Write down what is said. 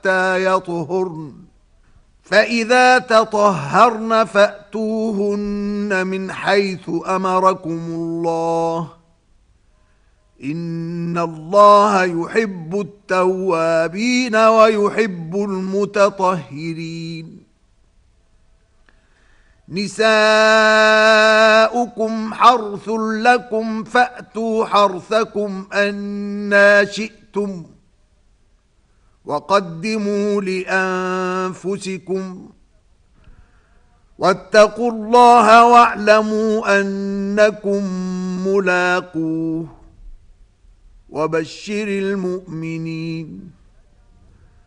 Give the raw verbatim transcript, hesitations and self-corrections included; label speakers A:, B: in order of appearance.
A: حتى يطهرن فإذا تطهرن فأتوهن من حيث أمركم الله إن الله يحب التوابين ويحب المتطهرين نساؤكم حرث لكم فأتوا حرثكم أنى شئتم وقدموا لأنفسكم واتقوا الله واعلموا أنكم ملاقوه وبشر المؤمنين